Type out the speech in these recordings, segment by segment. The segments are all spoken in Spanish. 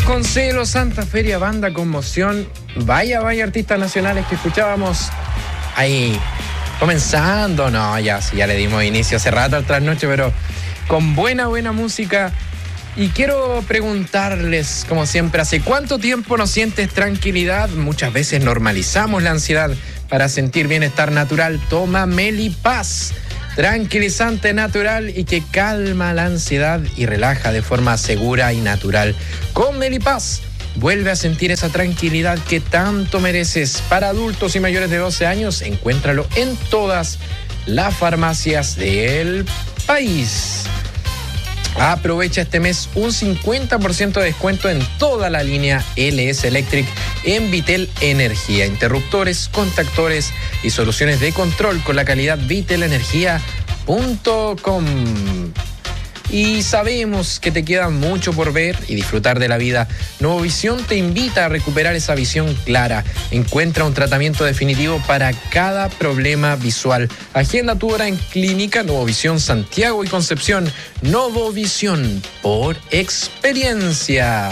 Vasconcelos, Santa Feria, Banda Conmoción. Vaya artistas nacionales que escuchábamos ahí comenzando. No, ya le dimos inicio hace rato al trasnoche, pero con buena música. Y quiero preguntarles, como siempre, ¿hace cuánto tiempo no sientes tranquilidad? Muchas veces normalizamos la ansiedad. Para sentir bienestar natural, toma Melipaz, tranquilizante natural y que calma la ansiedad y relaja de forma segura y natural. Con Melipaz, vuelve a sentir esa tranquilidad que tanto mereces. Para adultos y mayores de 12 años, encuéntralo en todas las farmacias del país. Aprovecha este mes un 50% de descuento en toda la línea LS Electric en Vitel Energía. Interruptores, contactores y soluciones de control con la calidad vitelenergia.com. Y sabemos que te queda mucho por ver y disfrutar de la vida. Nuevovisión te invita a recuperar esa visión clara. Encuentra un tratamiento definitivo para cada problema visual. Agenda tu hora en Clínica Nuevovisión Santiago y Concepción. Nuevovisión por experiencia.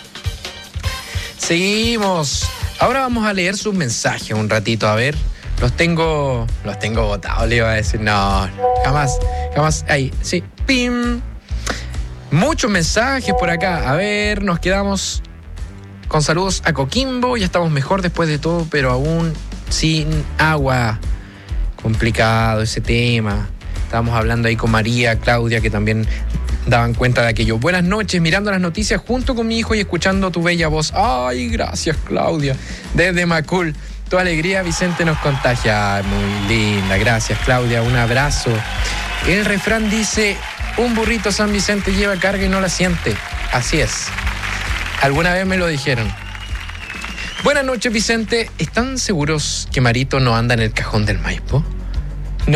Seguimos. Ahora vamos a leer sus mensajes un ratito. A ver, los tengo botados, le iba a decir. No, jamás. Ahí, sí. ¡Pim! Muchos mensajes por acá. A ver, nos quedamos con saludos a Coquimbo. Ya estamos mejor después de todo, pero aún sin agua. Complicado ese tema. Estábamos hablando ahí con María, Claudia, que también daban cuenta de aquello. Buenas noches, mirando las noticias junto con mi hijo y escuchando tu bella voz. Ay, gracias, Claudia. Desde Macul. Tu alegría, Vicente, nos contagia. Muy linda. Gracias, Claudia. Un abrazo. El refrán dice: un burrito San Vicente lleva carga y no la siente. Así es. Alguna vez me lo dijeron. Buenas noches, Vicente. ¿Están seguros que Marito no anda en el cajón del Maipo? No.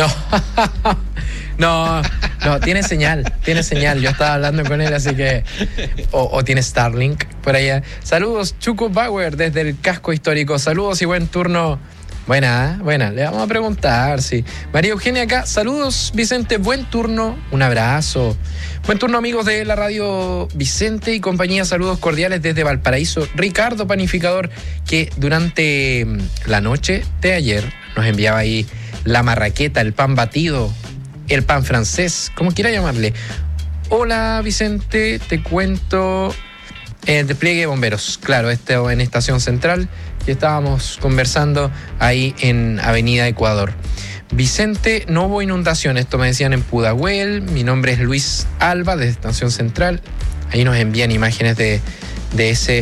No, tiene señal. Yo estaba hablando con él, así que... O tiene Starlink por allá. Saludos, Chuco Bauer, desde el casco histórico. Saludos y buen turno. Buena, le vamos a preguntar, sí. María Eugenia acá, saludos, Vicente, buen turno, un abrazo. Buen turno, amigos de la radio Vicente y compañía, saludos cordiales desde Valparaíso. Ricardo Panificador, que durante la noche de ayer nos enviaba ahí la marraqueta, el pan batido, el pan francés, como quiera llamarle. Hola, Vicente, te cuento... El despliegue de bomberos, claro, en Estación Central, y estábamos conversando ahí en Avenida Ecuador. Vicente, no hubo inundación, esto me decían en Pudahuel. Mi nombre es Luis Alba, de Estación Central. Ahí nos envían imágenes de ese...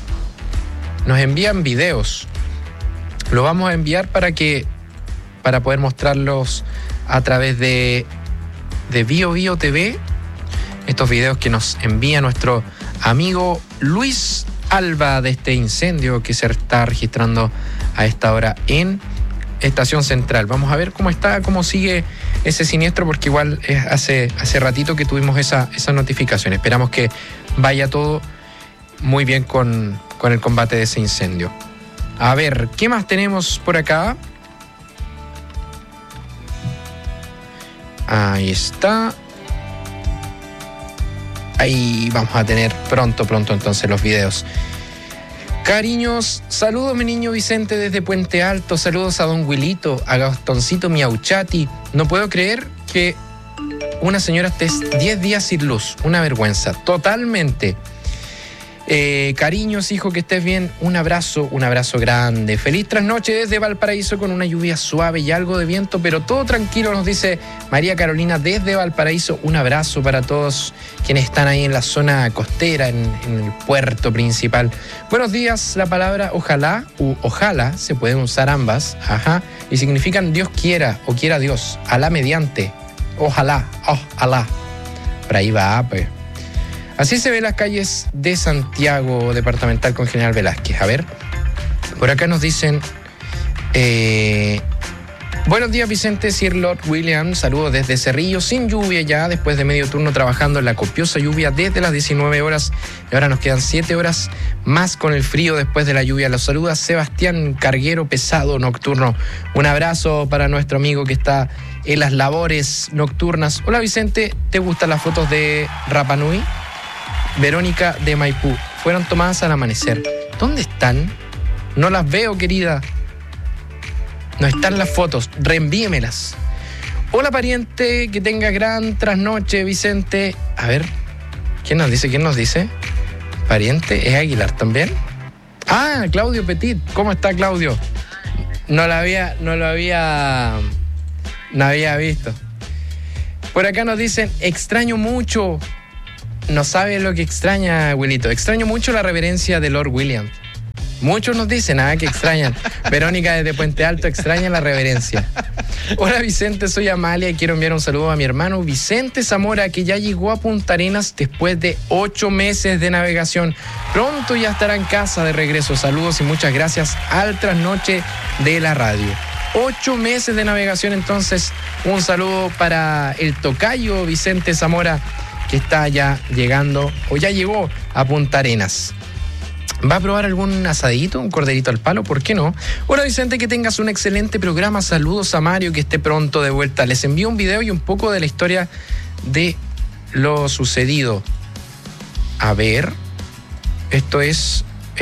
Nos envían videos. Lo vamos a enviar para poder mostrarlos a través de Bio TV. Estos videos que nos envía nuestro amigo Luis Alba de este incendio que se está registrando a esta hora en Estación Central. Vamos a ver cómo sigue ese siniestro, porque igual hace ratito que tuvimos esa notificación. Esperamos que vaya todo muy bien con el combate de ese incendio. A ver, ¿qué más tenemos por acá? Ahí está. Ahí vamos a tener pronto entonces los videos. Cariños, saludos mi niño Vicente desde Puente Alto, saludos a don Wilito, a Gastoncito Miauchati. No puedo creer que una señora esté 10 días sin luz, una vergüenza, totalmente. Cariños, hijo, que estés bien. Un abrazo grande. Feliz trasnoche desde Valparaíso con una lluvia suave y algo de viento, pero todo tranquilo, nos dice María Carolina desde Valparaíso. Un abrazo para todos quienes están ahí en la zona costera, en el puerto principal. Buenos días, la palabra ojalá u ojalá se pueden usar ambas, y significan Dios quiera o quiera Dios, Alá mediante, ojalá, Alá. Por ahí va, pues. Así se ven las calles de Santiago departamental con General Velázquez. A ver, por acá nos dicen... buenos días, Vicente, Sir Lord William. Saludos desde Cerrillo, sin lluvia ya, después de medio turno trabajando en la copiosa lluvia desde las 19 horas. Y ahora nos quedan 7 horas más con el frío después de la lluvia. Los saluda Sebastián Carguero, pesado nocturno. Un abrazo para nuestro amigo que está en las labores nocturnas. Hola, Vicente, ¿te gustan las fotos de Rapa Nui? Verónica de Maipú. fueron tomadas al amanecer. ¿Dónde están? No las veo, querida. No están las fotos. Reenvíemelas. Hola, pariente, que tenga gran trasnoche, Vicente. A ver, ¿quién nos dice? ¿Quién nos dice? ¿Pariente? ¿Es Aguilar también? Ah, Claudio Petit. ¿Cómo está, Claudio? No lo había visto. Por acá nos dicen, extraño mucho. No sabe lo que extraña, abuelito. Extraño mucho la reverencia de Lord William. Muchos nos dicen, que extrañan. Verónica desde Puente Alto extraña la reverencia. Hola, Vicente, soy Amalia y quiero enviar un saludo a mi hermano Vicente Zamora, que ya llegó a Punta Arenas después de 8 meses de navegación. Pronto ya estará en casa de regreso. Saludos y muchas gracias al trasnoche de la radio. 8 meses de navegación, entonces un saludo para el tocayo Vicente Zamora, que está ya llegando o ya llegó a Punta Arenas. ¿Va a probar algún asadito, un corderito al palo? ¿Por qué no? Hola, Vicente, que tengas un excelente programa. Saludos a Mario, que esté pronto de vuelta. Les envío un video y un poco de la historia de lo sucedido. A ver, esto es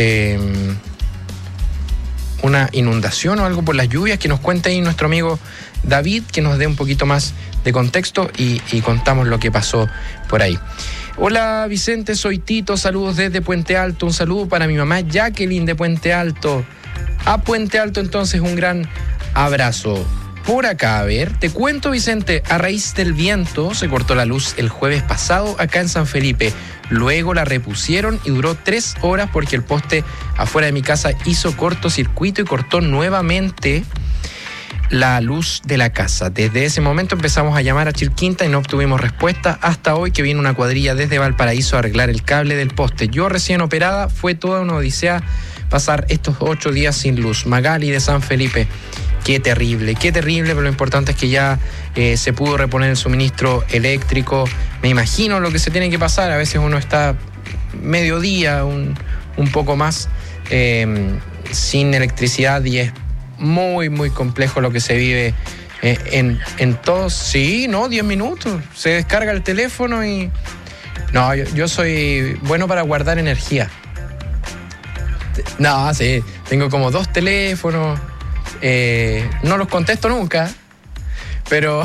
una inundación o algo por las lluvias, que nos cuente ahí nuestro amigo David, que nos dé un poquito más de contexto y contamos lo que pasó por ahí. Hola, Vicente, soy Tito, saludos desde Puente Alto, un saludo para mi mamá Jacqueline de Puente Alto. A Puente Alto, entonces, un gran abrazo. Por acá, a ver, te cuento, Vicente, a raíz del viento se cortó la luz el jueves pasado acá en San Felipe. Luego la repusieron y duró 3 horas porque el poste afuera de mi casa hizo cortocircuito y cortó nuevamente la luz de la casa. Desde ese momento empezamos a llamar a Chilquinta y no obtuvimos respuesta hasta hoy, que viene una cuadrilla desde Valparaíso a arreglar el cable del poste. Yo recién operada, fue toda una odisea pasar estos 8 días sin luz. Magali de San Felipe, qué terrible, pero lo importante es que ya se pudo reponer el suministro eléctrico. Me imagino lo que se tiene que pasar, a veces uno está mediodía, un poco más sin electricidad, y es muy, muy complejo lo que se vive en todos. Sí, no, 10 minutos. Se descarga el teléfono y... No, yo soy bueno para guardar energía. No, sí, tengo como 2 teléfonos. No los contesto nunca, pero...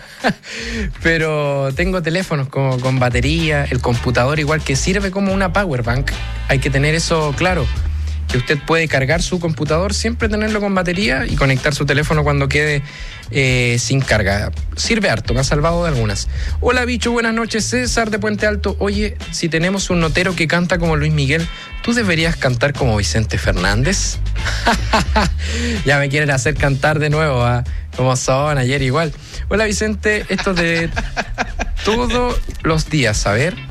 pero tengo teléfonos con batería, el computador igual, que sirve como una power bank. Hay que tener eso claro, que usted puede cargar su computador, siempre tenerlo con batería y conectar su teléfono cuando quede sin carga. Sirve harto, me ha salvado de algunas. Hola, bicho, buenas noches, César de Puente Alto. Oye, si tenemos un notero que canta como Luis Miguel, ¿tú deberías cantar como Vicente Fernández? Ya me quieren hacer cantar de nuevo, como son ayer igual. Hola, Vicente, esto de todos los días, a ver...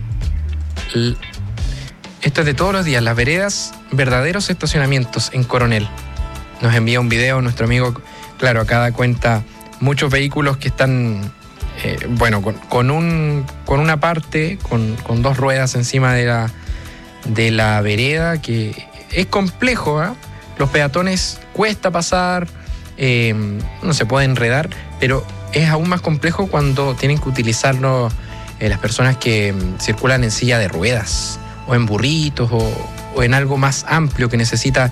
Esto es de todos los días, las veredas, verdaderos estacionamientos en Coronel. Nos envía un video nuestro amigo, claro, acá da cuenta muchos vehículos que están, con una parte, con 2 ruedas encima de la vereda, que es complejo, ¿eh? Los peatones cuesta pasar, no se puede enredar, pero es aún más complejo cuando tienen que utilizarlo las personas que circulan en silla de ruedas, o en burritos, o en algo más amplio que necesita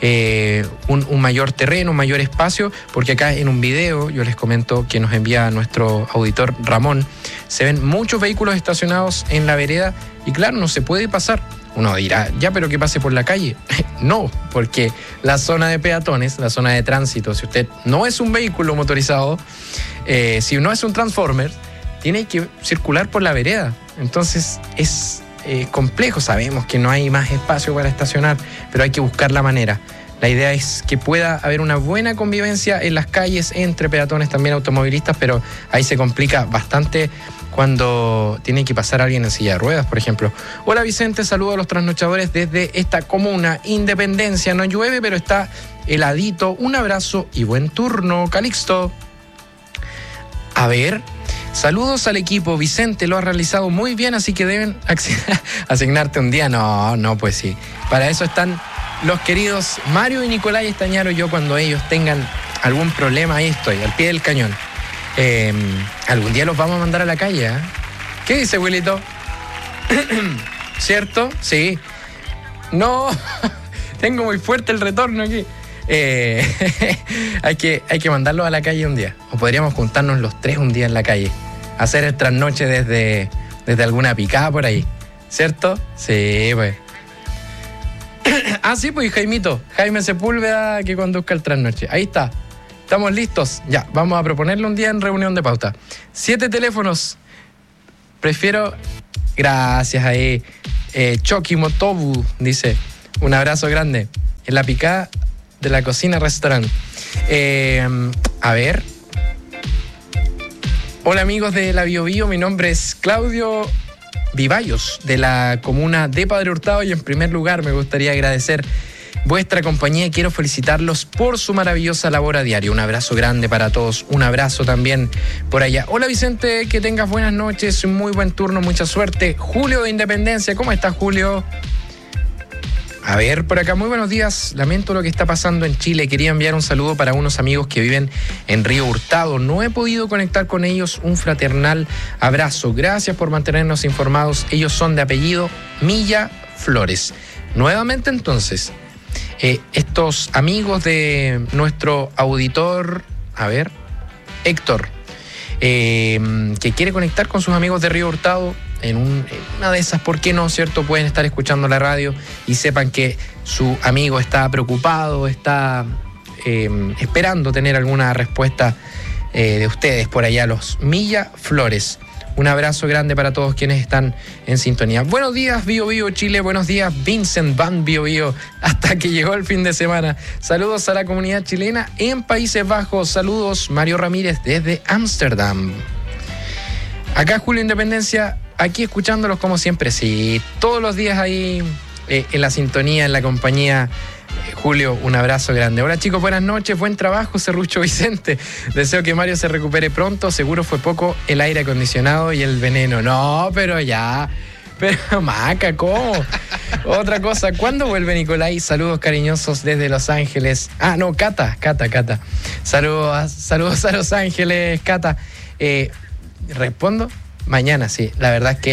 un mayor terreno, un mayor espacio, porque acá en un video, yo les comento, que nos envía nuestro auditor Ramón, se ven muchos vehículos estacionados en la vereda y claro, no se puede pasar. Uno dirá, ya, pero que pase por la calle. No, porque la zona de peatones, la zona de tránsito, si usted no es un vehículo motorizado, si no es un Transformer, tiene que circular por la vereda. Entonces es complejo, sabemos que no hay más espacio para estacionar, pero hay que buscar la manera. La idea es que pueda haber una buena convivencia en las calles entre peatones, también automovilistas, pero ahí se complica bastante cuando tiene que pasar alguien en silla de ruedas, por ejemplo. Hola, Vicente, saludo a los trasnochadores desde esta comuna Independencia. No llueve, pero está heladito. Un abrazo y buen turno, Calixto. A ver... Saludos al equipo, Vicente, lo ha realizado muy bien, así que deben asignarte un día. No, pues sí. Para eso están los queridos Mario y Nicolás Estañaro. Yo, cuando ellos tengan algún problema, ahí estoy, al pie del cañón. Algún día los vamos a mandar a la calle, ¿eh? ¿Qué dice, Wilito? ¿Cierto? Sí. No, tengo muy fuerte el retorno aquí. Hay que mandarlos a la calle un día. O podríamos juntarnos los 3 un día en la calle. Hacer el trasnoche desde alguna picada por ahí. ¿Cierto? Sí, pues. Sí, pues, Jaime Sepúlveda que conduzca el trasnoche. Ahí está. Estamos listos. Ya, vamos a proponerlo un día en reunión de pauta. 7 teléfonos. Prefiero... Gracias ahí. Choki Motobu dice, un abrazo grande. En la picada de la cocina restaurante. A ver. Hola amigos de la Bio Bio, mi nombre es Claudio Vivallos, de la comuna de Padre Hurtado, y en primer lugar me gustaría agradecer vuestra compañía y quiero felicitarlos por su maravillosa labor a diario. Un abrazo grande para todos, un abrazo también por allá. Hola Vicente, que tengas buenas noches, un muy buen turno, mucha suerte. Julio de Independencia, ¿cómo estás, Julio? A ver, por acá, muy buenos días. Lamento lo que está pasando en Chile. Quería enviar un saludo para unos amigos que viven en Río Hurtado. No he podido conectar con ellos. Un fraternal abrazo. Gracias por mantenernos informados. Ellos son de apellido Milla Flores. Nuevamente, entonces, estos amigos de nuestro auditor, a ver, Héctor, que quiere conectar con sus amigos de Río Hurtado. En una de esas, ¿por qué no, cierto? Pueden estar escuchando la radio y sepan que su amigo está preocupado, está esperando tener alguna respuesta de ustedes por allá, los Milla Flores. Un abrazo grande para todos quienes están en sintonía. Buenos días, Bio Bio Chile. Buenos días, Vincent Van Bio Bio. Hasta que llegó el fin de semana. Saludos a la comunidad chilena en Países Bajos. Saludos, Mario Ramírez desde Ámsterdam. Acá Julio Independencia, aquí escuchándolos como siempre. Sí, todos los días ahí en la sintonía, en la compañía. Julio, un abrazo grande. Hola chicos, buenas noches, buen trabajo, Serrucho Vicente. Deseo que Mario se recupere pronto. Seguro fue poco el aire acondicionado y el veneno. No, pero ya. Pero Maca, ¿cómo? Otra cosa, ¿cuándo vuelve Nicolai? Saludos cariñosos desde Los Ángeles. No, Cata. Saludos a Los Ángeles, Cata. Respondo mañana, sí. La verdad es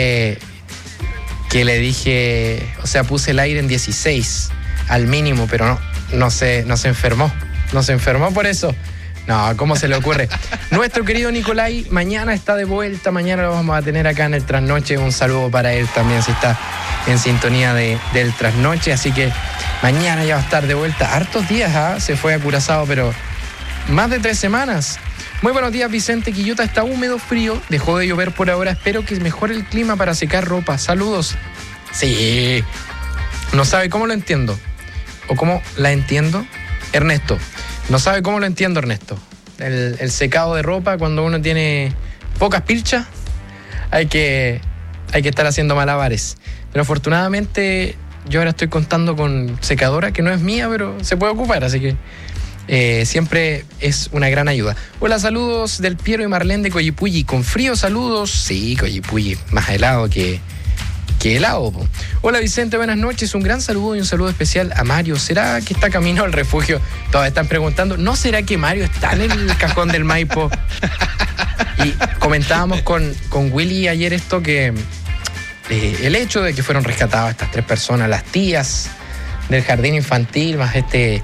que le dije, o sea, puse el aire en 16 al mínimo, pero no se enfermó. No se enfermó por eso. No, ¿cómo se le ocurre? Nuestro querido Nicolai mañana está de vuelta. Mañana lo vamos a tener acá en el Trasnoche. Un saludo para él también si está en sintonía del Trasnoche. Así que mañana ya va a estar de vuelta. Hartos días, se fue a Curazao, pero más de 3 semanas. Muy buenos días, Vicente. Quillota está húmedo, frío. Dejó de llover por ahora. Espero que mejore el clima para secar ropa. Saludos. Sí. No sabe cómo lo entiendo. ¿O cómo la entiendo? Ernesto. No sabe cómo lo entiendo, Ernesto. El secado de ropa cuando uno tiene pocas pilchas, hay que estar haciendo malabares. Pero afortunadamente yo ahora estoy contando con secadora, que no es mía, pero se puede ocupar, así que siempre es una gran ayuda. Hola, saludos del Piero y Marlene de Coyipulli. Con frío, saludos. Sí, Coyipulli, más helado que helado. Hola Vicente, buenas noches. Un gran saludo y un saludo especial a Mario. ¿Será que está camino al refugio? Todos están preguntando, ¿no será que Mario está en el cajón del Maipo? Y comentábamos con Willy ayer esto, que el hecho de que fueron rescatadas estas 3 personas, las tías del jardín infantil, más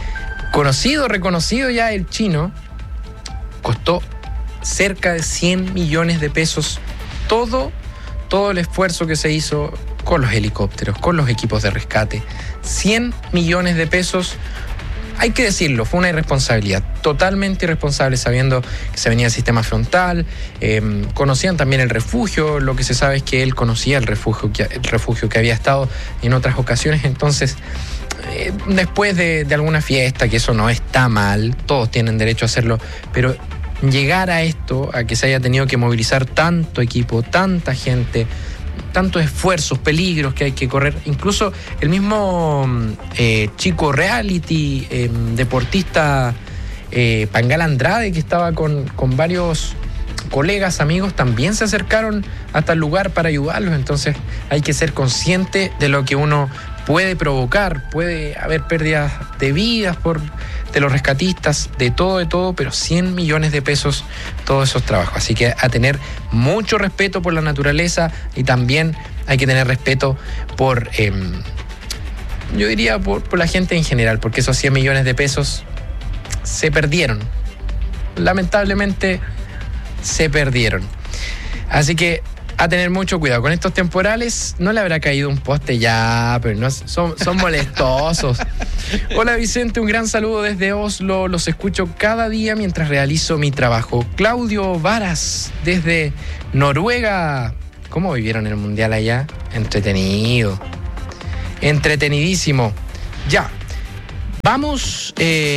reconocido ya el chino, costó cerca de 100 millones de pesos todo el esfuerzo que se hizo con los helicópteros, con los equipos de rescate. 100 millones de pesos, hay que decirlo, fue una irresponsabilidad, totalmente irresponsable, sabiendo que se venía el sistema frontal. Conocían también el refugio, lo que se sabe es que él conocía el refugio que había estado en otras ocasiones. Entonces, después de alguna fiesta, que eso no está mal, todos tienen derecho a hacerlo, pero llegar a esto, a que se haya tenido que movilizar tanto equipo, tanta gente, tantos esfuerzos, peligros que hay que correr, incluso el mismo chico reality, deportista Pangal Andrade, que estaba con varios colegas, amigos, también se acercaron hasta el lugar para ayudarlos. Entonces hay que ser consciente de lo que uno puede provocar. Puede haber pérdidas de vidas de los rescatistas, de todo, pero 100 millones de pesos todos esos trabajos. Así que a tener mucho respeto por la naturaleza y también hay que tener respeto por yo diría por la gente en general, porque esos 100 millones de pesos se perdieron. Lamentablemente se perdieron. Así que a tener mucho cuidado. Con estos temporales no le habrá caído un poste ya, pero no, son molestosos. Hola Vicente, un gran saludo desde Oslo. Los escucho cada día mientras realizo mi trabajo. Claudio Varas, desde Noruega. ¿Cómo vivieron el mundial allá? Entretenido. Entretenidísimo. Ya. Vamos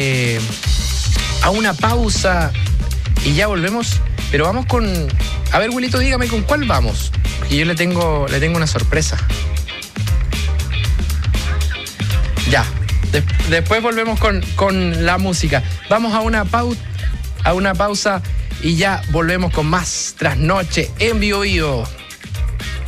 a una pausa y ya volvemos. Pero vamos con... A ver, Wilito, dígame con cuál vamos. Y yo le tengo una sorpresa. Ya. Después volvemos con la música. Vamos a una pausa y ya volvemos con más Trasnoche en Vivo Vivo.